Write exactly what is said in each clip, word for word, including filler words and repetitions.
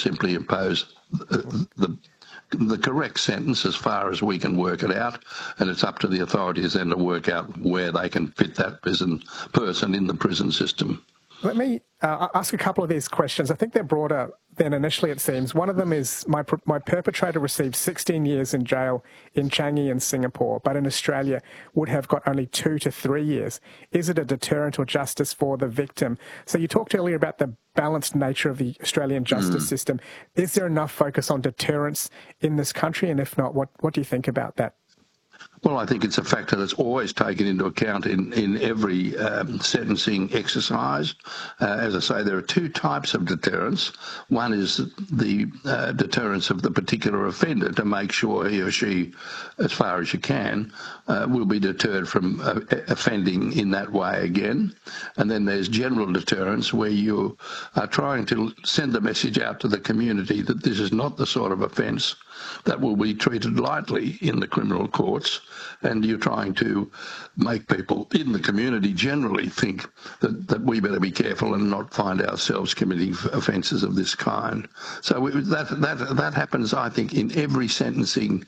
simply impose the, the the correct sentence as far as we can work it out, and it's up to the authorities then to work out where they can fit that prison person in the prison system. Let me uh, ask a couple of these questions. I think they're broader than initially it seems. One of them is my my perpetrator received sixteen years in jail in Changi in Singapore, but in Australia would have got only two to three years. Is it a deterrent or justice for the victim? So you talked earlier about the balanced nature of the Australian justice mm. system. Is there enough focus on deterrence in this country? And if not, what, what do you think about that? Well, I think it's a factor that's always taken into account in, in every um, sentencing exercise. Uh, as I say, there are two types of deterrence. One is the uh, deterrence of the particular offender to make sure he or she, as far as you can, uh, will be deterred from uh, offending in that way again. And then there's general deterrence, where you are trying to send the message out to the community that this is not the sort of offence that will be treated lightly in the criminal courts, and you're trying to make people in the community generally think that, that we better be careful and not find ourselves committing offences of this kind. So we, that that that happens, I think, in every sentencing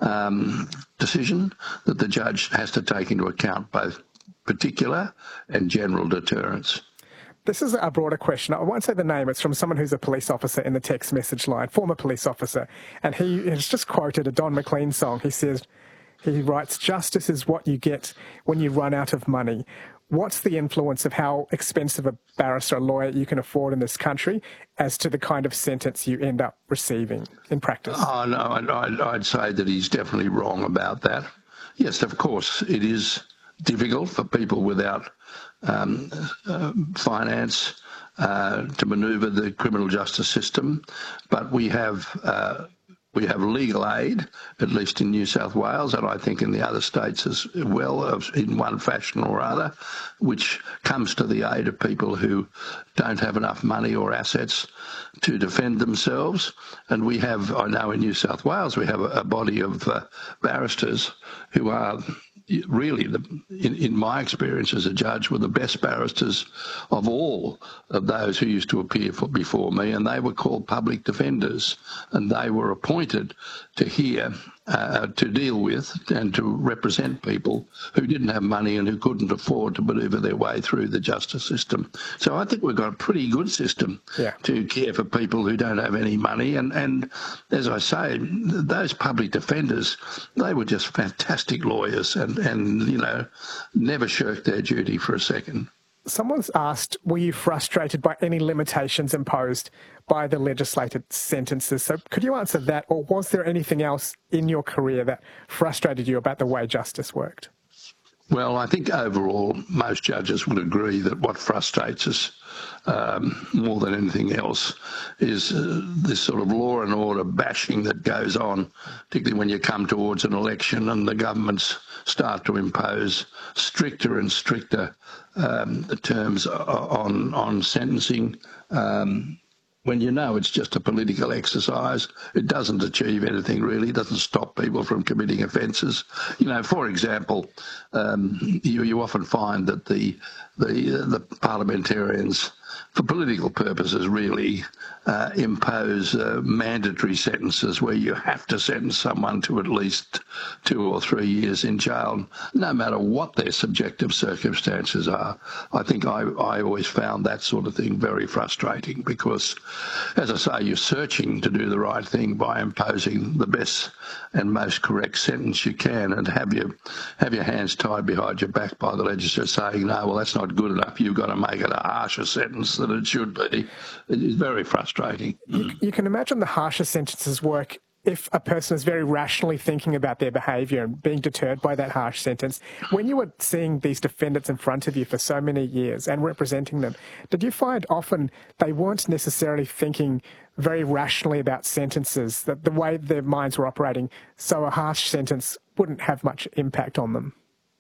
um, decision, that the judge has to take into account both particular and general deterrence. This is a broader question. I won't say the name. It's from someone who's a police officer in the text message line, former police officer. And he has just quoted a Don McLean song. He says, he writes, "Justice is what you get when you run out of money." What's the influence of how expensive a barrister or lawyer you can afford in this country as to the kind of sentence you end up receiving in practice? Oh, no, I'd, I'd say that he's definitely wrong about that. Yes, of course, it is difficult for people without um, uh, finance uh, to manoeuvre the criminal justice system, but we have uh, we have legal aid, at least in New South Wales, and I think in the other states as well, in one fashion or other, which comes to the aid of people who don't have enough money or assets to defend themselves. And we have, I know in New South Wales, we have a, a body of uh, barristers who are really, the, in, in my experience as a judge, were the best barristers of all of those who used to appear for, before me, and they were called public defenders, and they were appointed to hear, uh, to deal with and to represent people who didn't have money and who couldn't afford to manoeuvre their way through the justice system. So I think we've got a pretty good system yeah. to care for people who don't have any money. And, and as I say, those public defenders, they were just fantastic lawyers and, and, you know, never shirked their duty for a second. Someone's asked, were you frustrated by any limitations imposed by the legislated sentences? So could you answer that, or was there anything else in your career that frustrated you about the way justice worked? Well, I think overall most judges would agree that what frustrates us um, more than anything else is uh, this sort of law and order bashing that goes on, particularly when you come towards an election and the governments start to impose stricter and stricter um, terms on, on sentencing. Um, when you know it's just a political exercise, it doesn't achieve anything really, it doesn't stop people from committing offences. You know, for example, um, you, you often find that the, the, the parliamentarians, for political purposes really, uh, impose uh, mandatory sentences where you have to sentence someone to at least two or three years in jail, no matter what their subjective circumstances are. I think I, I always found that sort of thing very frustrating because, as I say, you're searching to do the right thing by imposing the best and most correct sentence you can, and have your, have your hands tied behind your back by the legislature saying, no, well, that's not good enough, you've got to make it a harsher sentence than it should be. It is very frustrating. You, you can imagine the harsher sentences work if a person is very rationally thinking about their behaviour and being deterred by that harsh sentence. When you were seeing these defendants in front of you for so many years and representing them, did you find often they weren't necessarily thinking very rationally about sentences, that the way their minds were operating, so a harsh sentence wouldn't have much impact on them?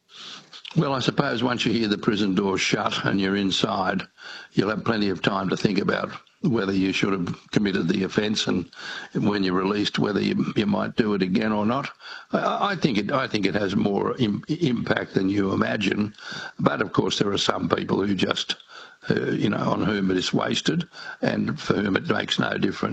Well, I suppose once you hear the prison doors shut and you're inside, you'll have plenty of time to think about whether you should have committed the offence, and when you're released, whether you, you might do it again or not. I, I think it. I think it has more im- impact than you imagine. But of course, there are some people who just, uh, you know, on whom it is wasted, and for whom it makes no difference.